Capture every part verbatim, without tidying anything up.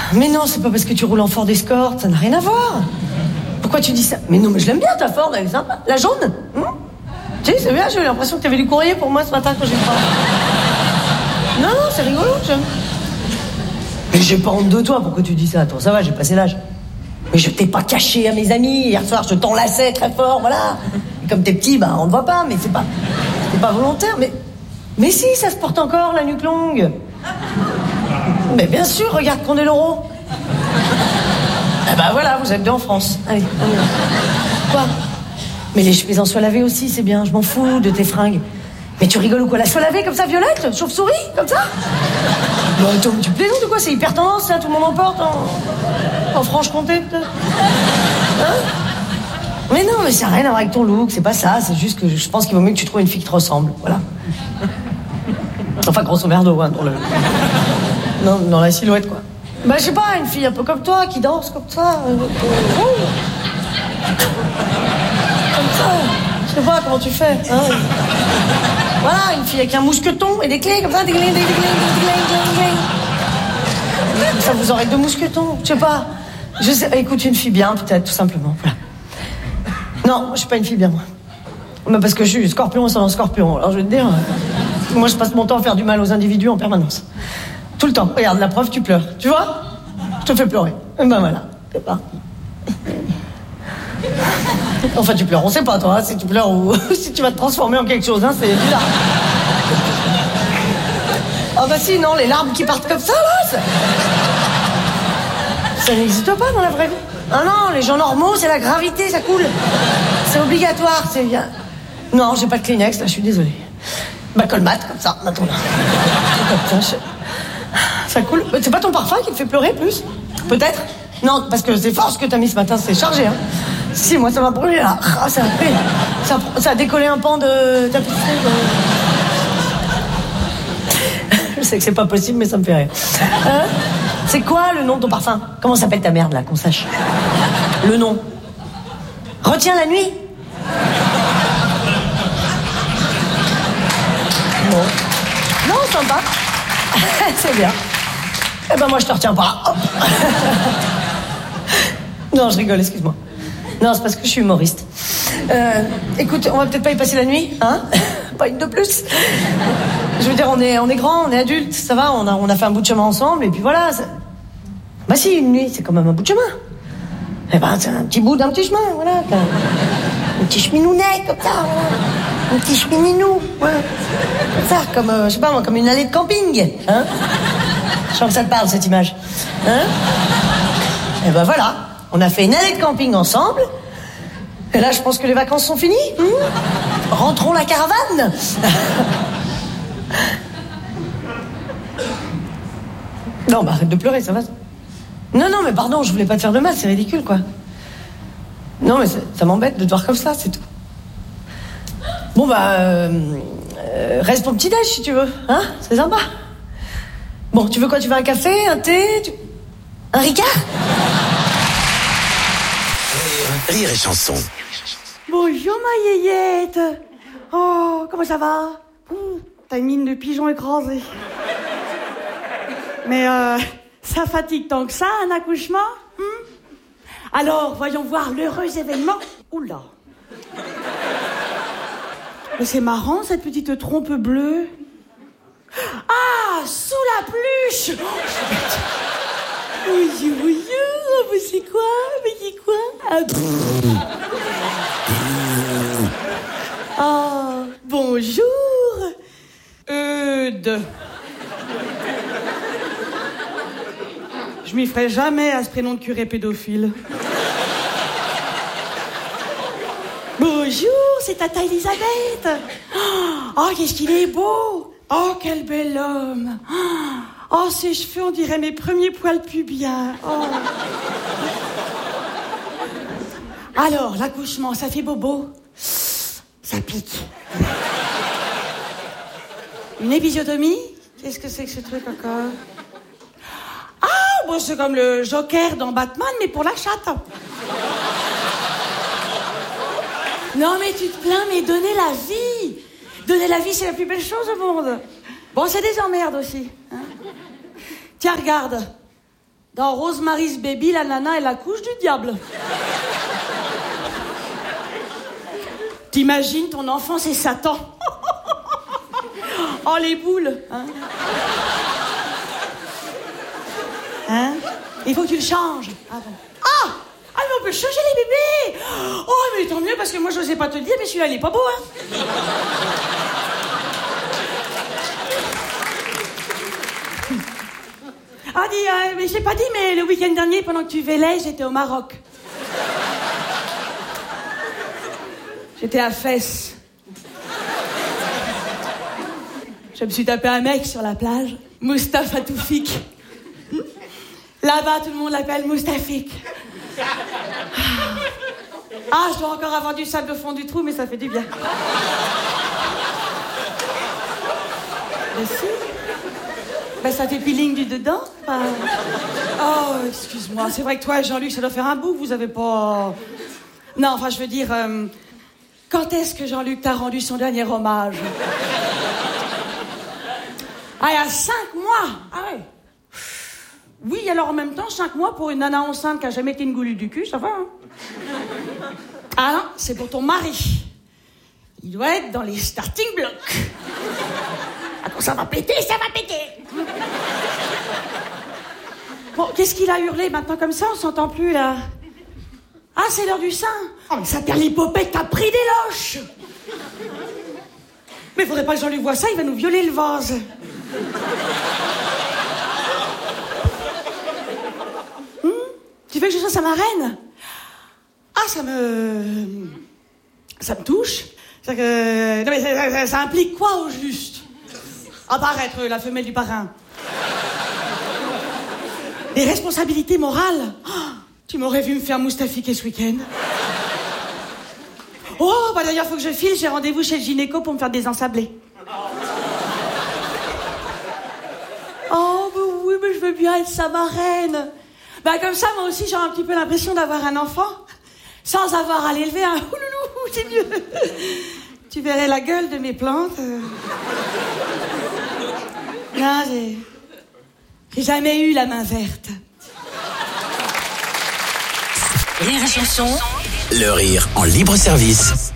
Mais non, c'est pas parce que tu roules en Ford Escort, ça n'a rien à voir. Pourquoi tu dis ça? Mais non, mais je l'aime bien ta Ford, elle est sympa. La jaune hmm Tu sais, c'est bien, j'ai eu l'impression que t'avais du courrier pour moi ce matin quand j'ai pas. Non, non, c'est rigolo, j'aime. Mais j'ai pas honte de toi, pourquoi tu dis ça? Toi, ça va, j'ai passé l'âge. Mais je t'ai pas caché à mes amis. Hier soir, je t'enlaçais très fort, voilà. Et comme t'es petit, bah, on ne voit pas, mais c'est pas, c'est pas volontaire. Mais, mais si, ça se porte encore, la nuque longue. Mais bien sûr, regarde qu'on est l'euro. Ah bah voilà, vous êtes deux en France. Allez, allez. Quoi? Mais les chemises en soie lavée aussi, c'est bien. Je m'en fous de tes fringues. Mais tu rigoles ou quoi? La soie lavée comme ça, violette? Chauve-souris? Comme ça? Non, attends, tu plaisantes ou quoi? C'est hyper tendance, ça, tout le monde en porte en, en Franche-Comté, peut-être. Hein? Mais non, mais ça n'a rien à voir avec ton look, c'est pas ça, c'est juste que je pense qu'il vaut mieux que tu trouves une fille qui te ressemble, voilà. Enfin, grosso merdo, hein, dans le... Non, dans la silhouette, quoi. Bah, je sais pas, une fille un peu comme toi, qui danse comme ça. Euh, euh, oh. Comme ça. Je sais pas comment tu fais, hein. Voilà, une fille avec un mousqueton et des clés comme ça, des clés, des clés, des clés, des clés. Ça, vous aurez deux mousquetons, je sais pas. Je sais, écoute, une fille bien, peut-être, tout simplement, voilà. Non, je suis pas une fille bien, moi. Mais parce que je suis scorpion sans scorpion. Alors, je vais te dire, moi, je passe mon temps à faire du mal aux individus en permanence. Tout le temps. Regarde, la preuve, tu pleures. Tu vois? Je te fais pleurer. Et ben voilà, c'est parti. Enfin, tu pleures, on sait pas, toi, hein, si tu pleures ou si tu vas te transformer en quelque chose, hein, c'est bizarre. Ah bah si, non, les larmes qui partent comme ça, là, ça, ça n'existe pas dans la vraie vie. Ah non, les gens normaux, c'est la gravité, ça coule. C'est obligatoire, c'est bien. Non, j'ai pas de Kleenex, là, je suis désolée. Bah, colmate, comme ça, maintenant. Ça coule. C'est pas ton parfum qui te fait pleurer, plus? Peut-être? Non, parce que c'est fort ce que t'as mis ce matin, c'est chargé, hein. Si, moi, ça m'a brûlé, là. Ah, ça, a ça, ça a décollé un pan de tapisserie. Je sais que c'est pas possible, mais ça me fait rire. Hein? C'est quoi le nom de ton parfum? Comment s'appelle ta merde, là, qu'on sache? Le nom. Retiens la nuit. Bon. Non, sympa. C'est bien. Eh ben, moi, je te retiens pas. Oh. Non, je rigole, excuse-moi. Non, c'est parce que je suis humoriste. Euh, écoute, on va peut-être pas y passer la nuit, hein? Pas une de plus. Je veux dire, on est, on est grands, on est adultes, ça va, on a, on a fait un bout de chemin ensemble, et puis voilà. Ça... Bah si, une nuit, c'est quand même un bout de chemin. Eh ben, c'est un petit bout d'un petit chemin, voilà. Un, un petit cheminounet, comme ça, voilà. Un petit chemininou, ouais. Comme ça, comme, euh, je sais pas moi, comme une allée de camping, hein? Je sens que ça te parle, cette image. Hein? Eh ben voilà. On a fait une allée de camping ensemble. Et là, je pense que les vacances sont finies. Mmh. Rentrons la caravane. Non, bah arrête de pleurer, ça va. Non, non, mais pardon, je voulais pas te faire de mal, c'est ridicule, quoi. Non, mais ça, ça m'embête de te voir comme ça, c'est tout. Bon, bah, euh, euh, reste pour le petit-déj, si tu veux. Hein? C'est sympa. Bon, tu veux quoi? Tu veux un café, un thé tu... Un Ricard? Rire et chanson. Bonjour ma yéyette. Oh, comment ça va? Ouh, t'as une mine de pigeon écrasé. Mais euh, ça fatigue tant que ça, un accouchement hmm? Alors, voyons voir l'heureux événement. Oula. Mais c'est marrant, cette petite trompe bleue. Ah, sous la pluche. Oui, oui, oui, mais c'est quoi? Mais c'est quoi? Ah, oh, bonjour. Eudes. Je m'y ferai jamais à ce prénom de curé pédophile. Bonjour, c'est Tata Elisabeth. Oh, qu'est-ce qu'il est beau. Oh, quel bel homme. Oh, ses cheveux, on dirait mes premiers poils pubiens. Oh. Alors, l'accouchement, ça fait bobo? Ça pique. Une épisiotomie? Qu'est-ce que c'est que ce truc encore? Ah, bon, c'est comme le Joker dans Batman, mais pour la chatte. Non, mais tu te plains, mais donner la vie. Donner la vie, c'est la plus belle chose au monde. Bon, c'est des emmerdes aussi. Hein? Tiens, regarde. Dans Rosemary's Baby, la nana est la couche du diable. T'imagines, ton enfant, c'est Satan. Oh, les boules, hein? Hein? Il faut que tu le changes. Ah bon. Ah! Ah, mais on peut changer les bébés! Oh, mais tant mieux, parce que moi, je n'osais pas te le dire, mais celui-là, il est pas beau, hein? Ah, dis, euh, mais je l'ai pas dit, mais le week-end dernier, pendant que tu vélais, j'étais au Maroc. J'étais à Fès. Je me suis tapé un mec sur la plage, Mustapha Toufik. Là-bas, tout le monde l'appelle Moustafik. Ah, je dois encore avoir du sable au fond du trou, mais ça fait du bien. Mais si. Ben, ça fait peeling du dedans. Enfin... Oh, excuse-moi. C'est vrai que toi et Jean-Luc, ça doit faire un bout que vous avez pas... Non, enfin, je veux dire... Euh... Quand est-ce que Jean-Luc t'a rendu son dernier hommage? Ah, il y a cinq mois. Ah ouais. Oui, alors en même temps, cinq mois pour une nana enceinte qui a jamais été une goulue du cul, ça va, hein? Ah non, c'est pour ton mari. Il doit être dans les starting blocks. Ah, quand ça va péter, ça va péter. Bon, qu'est-ce qu'il a hurlé maintenant comme ça? On s'entend plus, là. Ah, c'est l'heure du sein. Oh, mais ça perd l'hypopète, t'as pris des loches. Mais faudrait pas que Jean-Luc voie ça, il va nous violer le vase. Hum? Tu veux que je sois sa marraine? Ah, ça me... Ça me touche. C'est que... Non, mais ça, ça, ça implique quoi, au juste? À part être la femelle du parrain. Des responsabilités morales. Oh, tu m'aurais vu me faire moustafiquer ce week-end. Oh, bah d'ailleurs, faut que je file. J'ai rendez-vous chez le gynéco pour me faire désensabler. Oh, bah oui, mais je veux bien être sa marraine. Bah comme ça, moi aussi, j'aurai un petit peu l'impression d'avoir un enfant. Sans avoir à l'élever, hein. Ouloulou, c'est mieux. Tu verrais la gueule de mes plantes. Non, j'ai... J'ai jamais eu la main verte. Rire et chanson. Le rire en libre service.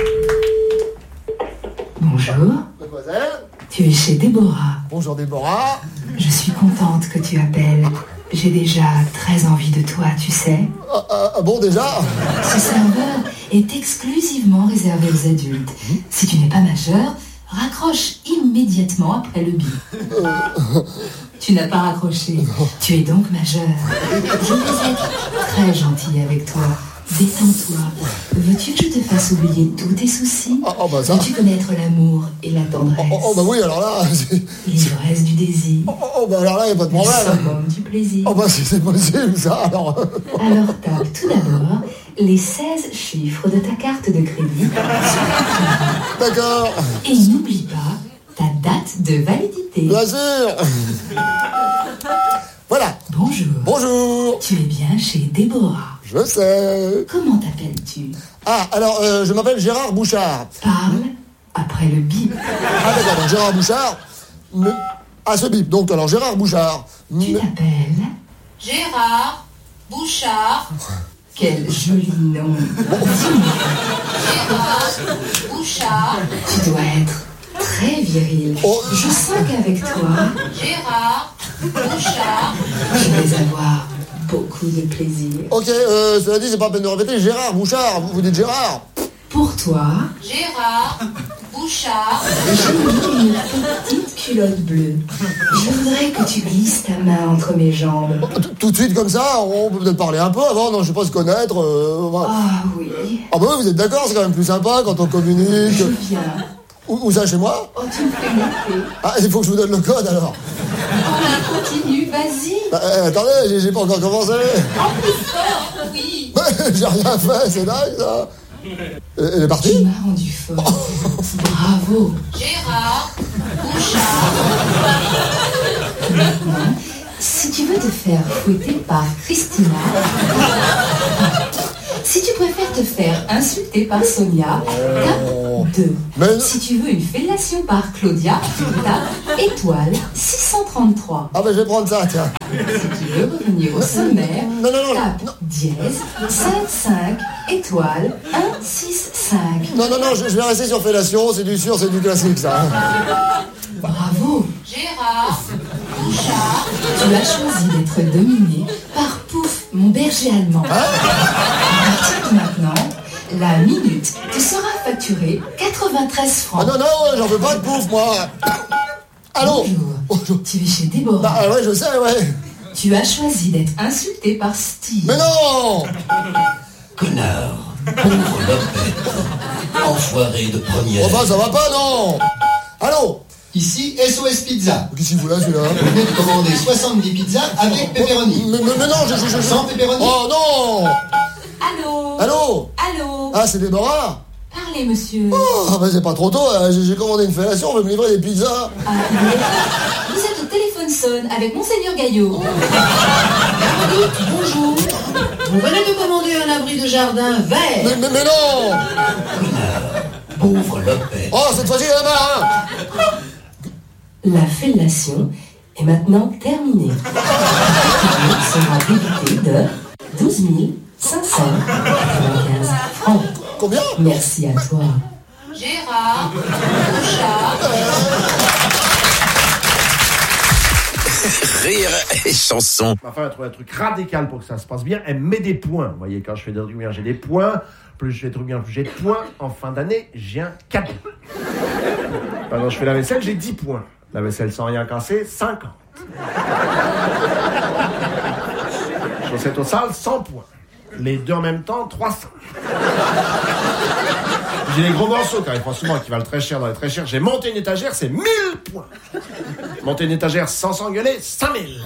Bonjour. Mademoiselle. Tu es chez Déborah. Bonjour Déborah. Je suis contente que tu appelles. J'ai déjà très envie de toi, tu sais. Ah, ah, ah bon, déjà? Ce serveur est exclusivement réservé aux adultes. Si tu n'es pas majeur, raccroche immédiatement après le bip. Euh... Tu n'as pas raccroché. Non. Tu es donc majeur. Je vais être très gentille avec toi. Détends-toi. Veux-tu que je te fasse oublier tous tes soucis? Ah, oh, bah ça. Veux-tu connaître l'amour et la tendresse? Oh, oh bah oui, alors là... C'est... L'ivresse du désir. Oh, oh bah alors là, il n'y a pas de problème. Le summum du plaisir. Oh bah si c'est possible, ça, alors... Alors tape tout d'abord les seize chiffres de ta carte de crédit. D'accord. Et n'oublie pas ta date de validité. Bien sûr. Voilà. Bonjour. Bonjour. Tu es bien chez Déborah. Je sais. Comment t'appelles-tu? Ah, alors, euh, je m'appelle Gérard Bouchard. Parle après le bip. Ah d'accord, donc Gérard Bouchard. Mais... Ah, ce bip, donc alors Gérard Bouchard. Tu mais... t'appelles Gérard Bouchard. Quel joli nom. Gérard Bouchard. Tu dois être très viril. Oh. Je sens qu'avec toi, Gérard Bouchard. je vais avoir beaucoup de plaisir. Ok, euh, cela dit, c'est pas la peine de répéter. Gérard Bouchard, vous, vous dites Gérard. Pour toi, Gérard Bouchard. j'ai mis une petite culotte bleue. Je voudrais que tu glisses ta main entre mes jambes. Tout de suite comme ça, on peut peut-être parler un peu avant, non, je sais pas se connaître. Euh, voilà. Ah oui. Ah bah oui, vous êtes d'accord, c'est quand même plus sympa quand on communique. Je viens. Où, où ça, chez moi? Oh, tu me fais monter. Ah, il faut que je vous donne le code alors. Oh, continue, vas-y. Bah, euh, attendez, j'ai, j'ai pas encore commencé. En plus fort, oui. J'ai rien fait, c'est dingue ça. Elle, elle est partie? Tu m'as rendu fort. Bravo. Gérard Bouchard. Maintenant, si tu veux te faire fouetter par Christina, si tu préfères te faire insulter par Sonia, tape non. deux. Mais... Si tu veux une fellation par Claudia, tape étoile six cent trente-trois. Ah ben je vais prendre ça, tiens. Si tu veux revenir au sommaire, non, non, non, tape non. dièse cinq cinq étoile un six cinq. Non, non, non, je, je vais rester sur fellation, c'est du sûr, c'est du classique, ça. Bravo. Gérard, Bouchard, Tu as choisi d'être dominé par Pouf, mon berger allemand. Hein? À partir de maintenant, la minute te sera facturée quatre-vingt-treize francs. Ah non, non, j'en veux pas de pouf, moi. Allô? Bonjour. Bonjour. Tu es chez Déborah. Bah ouais, je sais, ouais. Tu as choisi d'être insulté par Steve. Mais non! Connard, pauvre lopette, enfoiré de première. Oh bah ça va pas, non! Allô? Ici, S O S Pizza. Qu'est-ce qu'il fout là, celui-là? Vous venez de commander soixante-dix pizzas avec pepperoni. Mais, mais, mais non, je... je, je... Sans pepperoni. Oh non! Allô? Allô? Allô? Ah, c'est Déborah? Parlez, monsieur. Oh, bah c'est pas trop tôt, hein. j'ai, j'ai commandé une fellation, on veut me livrer des pizzas. Ah, vous êtes au téléphone sonne avec Monseigneur Gaillot. Bonjour. Vous venez de commander un abri de jardin vert. Mais, mais, mais non! Pauvre lopette. Oh, cette fois-ci, il y en a marre, hein. La fellation est maintenant terminée. Le sera débité de douze mille cinq cent quatre-vingt-quinze francs. Combien? Merci à toi. Gérard, Bouchard. Rire et chanson. Ma femme a trouvé un truc radical pour que ça se passe bien. Elle met des points. Vous voyez, quand je fais des trucs bien, j'ai des points. Plus je fais des trucs bien, plus j'ai de points. En fin d'année, j'ai un cadeau. Quand je fais la vaisselle, j'ai dix points. La vaisselle sans rien casser, cinquante. Chaussettes au sale, cent points. Les deux en même temps, trois cents. J'ai des gros morceaux qui arrivent souvent, qui valent très cher dans les très chers. J'ai monté une étagère, c'est mille points. Monter une étagère sans s'engueuler, cinq mille.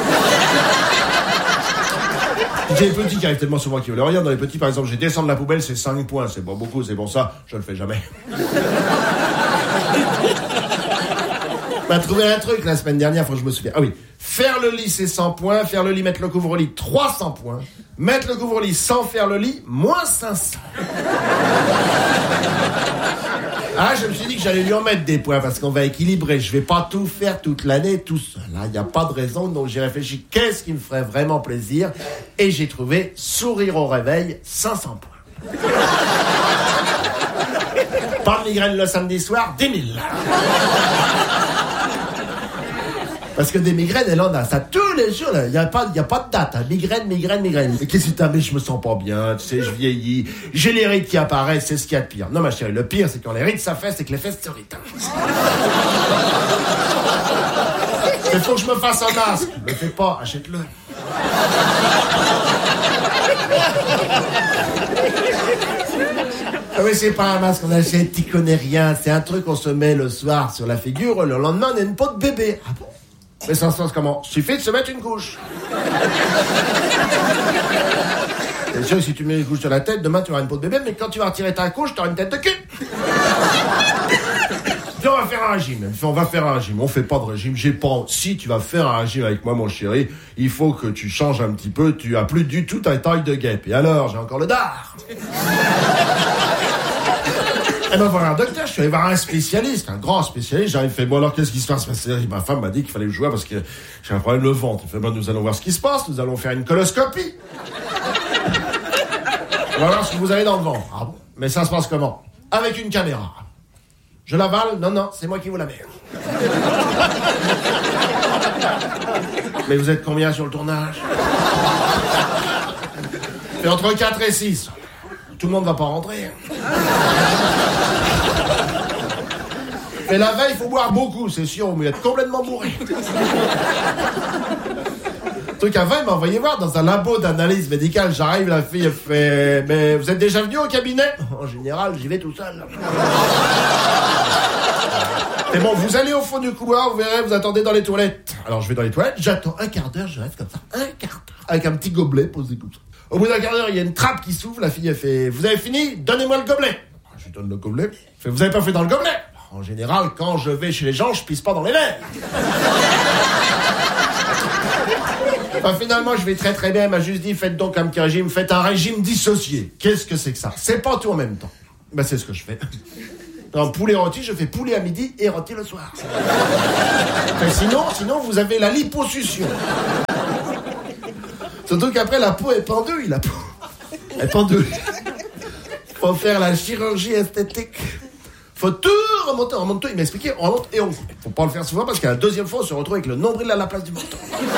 J'ai les petits qui arrivent tellement souvent qu'ils veulent rien. Dans les petits, par exemple, j'ai descendre la poubelle, c'est cinq points. C'est pas beaucoup, c'est pour ça, je le fais jamais. On m'a trouvé un truc la semaine dernière, faut que je me souvienne. Ah oui, faire le lit, c'est cent points. Faire le lit, mettre le couvre-lit, trois cents points. Mettre le couvre-lit sans faire le lit, moins cinq cents. Ah, je me suis dit que j'allais lui en mettre des points parce qu'on va équilibrer. Je vais pas tout faire toute l'année tout seul. Il n'y a pas de raison, donc j'ai réfléchi qu'est-ce qui me ferait vraiment plaisir. Et j'ai trouvé sourire au réveil, cinq cents points. Pas de migraine le samedi soir, dix mille. Parce que des migraines, elle en a. Ça, tous les jours, il n'y a, a pas de date. Hein. Migraine, migraine, migraine. Et qu'est-ce que t'as? Mais je me sens pas bien, tu sais, je vieillis. J'ai les rides qui apparaissent, c'est ce qu'il y a de pire. Non, ma chérie, le pire, c'est quand les rides s'affaissent, c'est que les fesses se rident. Il faut que je me fasse un masque. Ne le fais pas, achète-le. Ah oui, c'est pas un masque qu'on achète, t'y connais rien. C'est un truc qu'on se met le soir sur la figure, le lendemain, on a une peau de bébé. Ah bon? Mais ça se passe comment? Suffit de se mettre une couche. C'est sûr que si tu mets une couche sur la tête, demain tu auras une peau de bébé, mais quand tu vas retirer ta couche, tu auras une tête de cul. Puis on va faire un régime. Puis on va faire un régime. On fait pas de régime. J'ai pas. Si tu vas faire un régime avec moi, mon chéri, il faut que tu changes un petit peu. Tu as plus du tout ta taille de guêpe. Et alors, j'ai encore le dard. Et ben voilà un docteur, je suis allé voir un spécialiste, un grand spécialiste. J'arrive, fait bon alors qu'est-ce qui se passe? Ma femme m'a dit qu'il fallait que je joue parce que j'ai un problème de ventre. Il fait bon, nous allons voir ce qui se passe. Nous allons faire une coloscopie. On va voir ce que vous avez dans le ventre. Ah bon? Mais ça se passe comment? Avec une caméra. Je l'avale? Non, non, c'est moi qui vous la mets. Mais vous êtes combien sur le tournage? C'est entre quatre et six. Tout le monde va pas rentrer. Mais la veille, il faut boire beaucoup, c'est sûr, mais être complètement bourré. Le truc à vingt, il m'a envoyé voir dans un labo d'analyse médicale. J'arrive, la fille elle fait « Mais vous êtes déjà venu au cabinet ?» En général, j'y vais tout seul. Et bon, vous allez au fond du couloir, vous verrez, vous attendez dans les toilettes. Alors je vais dans les toilettes, j'attends un quart d'heure, je reste comme ça, un quart d'heure, avec un petit gobelet posé comme ça. Au bout d'un quart d'heure, il y a une trappe qui s'ouvre, la fille elle fait « Vous avez fini? Donnez-moi le gobelet !» Je lui donne le gobelet. Elle fait « Vous avez pas fait dans le gobelet ?» En général, quand je vais chez les gens, je pisse pas dans les verres. Enfin, finalement, je vais très très bien. Elle m'a juste dit, faites donc un petit régime, faites un régime dissocié. Qu'est-ce que c'est que ça? C'est pas tout en même temps. Ben, c'est ce que je fais. En poulet rôti, je fais poulet à midi et rôti le soir. Enfin, sinon, sinon, vous avez la liposuction. Surtout qu'après, la peau est pendouille, la peau. Elle est pendouille. Faut faire la chirurgie esthétique. Faut tout remonter, on remonte tout. Il m'a expliqué, on remonte et on... Faut pas le faire souvent parce qu'à la deuxième fois, on se retrouve avec le nombril à la place du menton.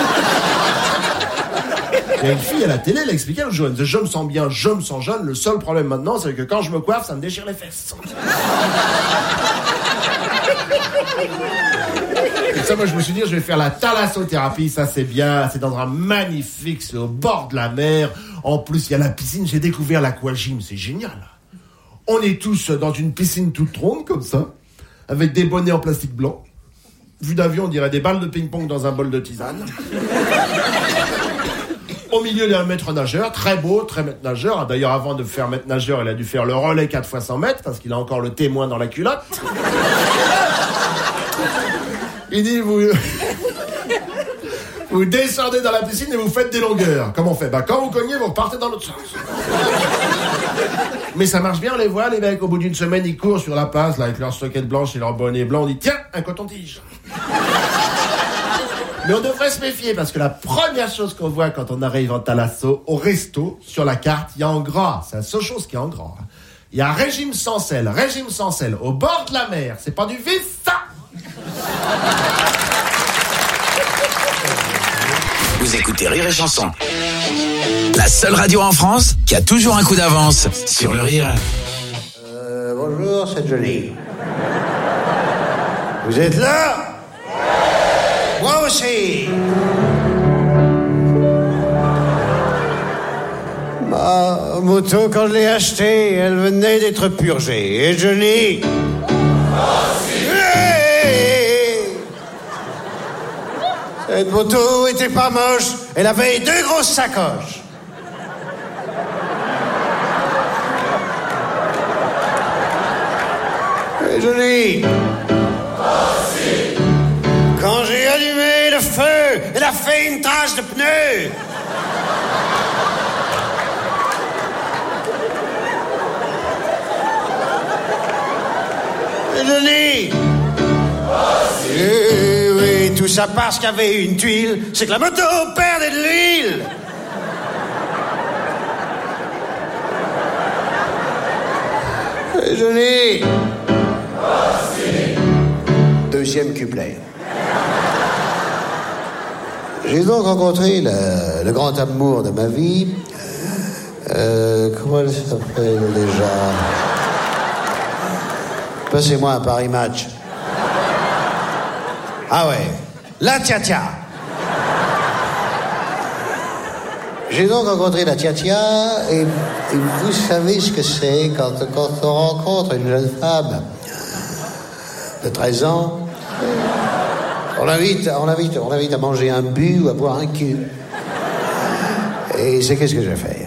Il y a une fille à la télé, elle a expliqué, je, je me sens bien, je me sens jeune. Le seul problème maintenant, c'est que quand je me coiffe, ça me déchire les fesses. Et ça, moi, je me suis dit, je vais faire la thalassothérapie. Ça, c'est bien. C'est dans un magnifique, c'est au bord de la mer. En plus, il y a la piscine. J'ai découvert l'aquagym. C'est génial. On est tous dans une piscine toute ronde, comme ça, avec des bonnets en plastique blanc. Vue d'avion, on dirait des balles de ping-pong dans un bol de tisane. Au milieu, il y a un maître nageur, très beau, très maître nageur. D'ailleurs, avant de faire maître nageur, il a dû faire le relais quatre fois cent mètres, parce qu'il a encore le témoin dans la culotte. Il dit, vous... vous descendez dans la piscine et vous faites des longueurs. Comment on fait? Bah, quand vous cognez, vous repartez dans l'autre sens. Mais ça marche bien, on les voit, les mecs, au bout d'une semaine, ils courent sur la passe, là, avec leur soquette blanche et leur bonnet blanc. On dit, tiens, un coton-tige. Mais on devrait se méfier, parce que la première chose qu'on voit quand on arrive en thalasso, au resto, sur la carte, il y a en gras. C'est la seule chose qui est en gras. Il y a régime sans sel, régime sans sel, au bord de la mer. C'est pas du vif, ça! Vous écoutez Rire et Chanson. La seule radio en France qui a toujours un coup d'avance sur le rire. Euh, bonjour, c'est Johnny. Vous êtes là? Moi aussi. Ma moto, quand je l'ai achetée, elle venait d'être purgée. Et Johnny? Moi aussi. Hey, cette moto était pas moche. Elle avait deux grosses sacoches. Et Johnny? Quand j'ai allumé le feu, elle a fait une tache de pneu. Et Johnny? Eh oui, tout ça parce qu'il y avait une tuile. C'est que la moto perdait de l'huile. Et Johnny? Deuxième couplet. J'ai donc rencontré le, le grand amour de ma vie. Euh, comment elle s'appelle déjà? Passez-moi un Paris Match. Ah ouais, la Tia-Tia. J'ai donc rencontré la Tia-Tia et, et vous savez ce que c'est quand, quand on rencontre une jeune femme de treize ans. On l'invite, on l'invite, on l'invite à manger un bu ou à boire un cul. Et c'est qu'est-ce que j'ai fait?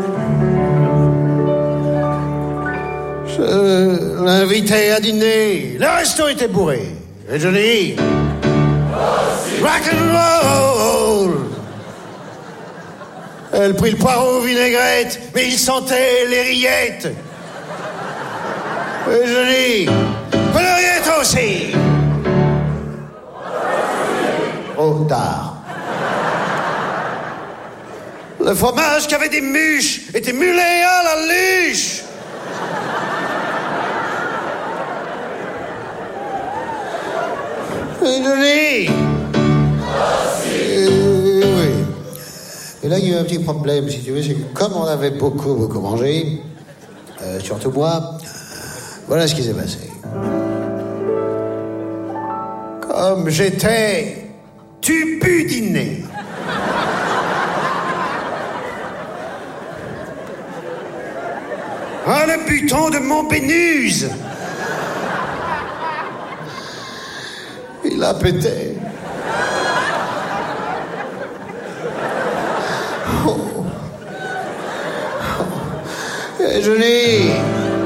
Je l'invitais à dîner. Le resto était bourré. Et je dis... rock and roll. Elle prit le poireau vinaigrette, mais il sentait les rillettes. Et je dis... Coloriette aussi. Trop tard. Le fromage qui avait des mûches était mulé à la luche. Et je dis... Euh, oui. Et là, il y a eu un petit problème, si tu veux, c'est que comme on avait beaucoup, beaucoup mangé, euh, surtout moi, voilà ce qui s'est passé. Comme j'étais tubudiné. Ah, le buton de mon Bénuse! Il a pété. Oh. Oh. Et je dis...